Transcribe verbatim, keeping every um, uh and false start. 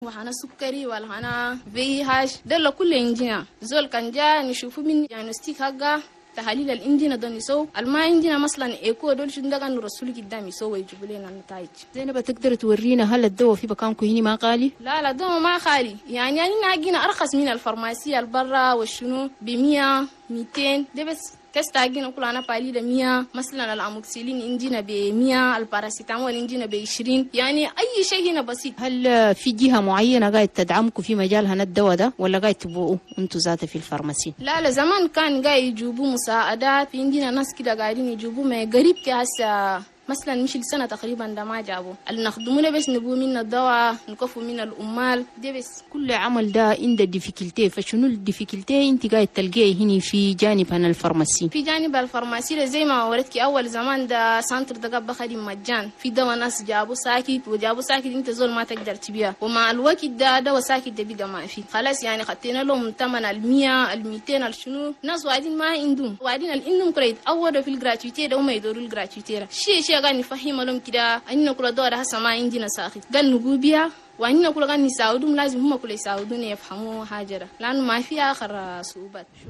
وهنا سكري ولا هنا في هاش ده كله عندنا. زول كان جاء نشوفه من ديagnostic حقه تحاليل الانجينا دون يسوي الما عندنا مثلا ايكو دول شنو ده كان الرسول قدام يسوي يجيبوا لنا النتائج. زينب تقدر تورينا هل الدواء في مكانكم هنا ما غالي؟ لا لا الدواء ما خالي، يعني يعني ناقينا ارخص من الفارماسيه البرا والشنو ب مية ميتين ده بس. كستاجينا كلنا بالي مية، مثلا الاموكسيلين عندنا ب مية، الباراسيتامول عندنا ب عشرين، يعني اي شيء هنا بسيط. هل في جهه معينه قاعد تدعمكم في مجال هنا الدواء ده ولا قاعد تبقوا انتوا ذاته في الفارماسي؟ لا لا زمان كان قاعد يجيبوا مساعدات، في عندنا ناس كده قاعدين يجيبوا ما قريب كهسه مثلا مش السنه تقريبا ده ما جابوا اللي نخدمونا بس نبو من الدواء نكفوا من الامال دي بس. كل عمل ده عنده ديفيكولتي، فشنو الديفيكولتي انت قاعد تلقيه هنا في جانب هنا الفارماسي؟ في جانب الفارماسي زي ما وريتك اول زمان ده سنتر ده قبل خدم مجان، في دواء ناس جابوا ساكت وجابوا ساكت انت زول ما تقدر تبيع، ومع الوقت ده دواء ساكت ده بقى ما في خلاص، يعني خدينا لهم ثمن المية الميتين الشنو ناس وادين ما عندهم وادين الانهم كريت اول في الجراتويتي ده وما يدوروا الجراتويتي شيء شيء قاعد نفهم لهم كده اننا كل دواء ده هسه ما عندنا ساكت قال نقول بيها، واننا كل قاعد نساعدهم لازم هم كل يساعدونا يفهموا حاجه لانه ما في اخر صعوبات.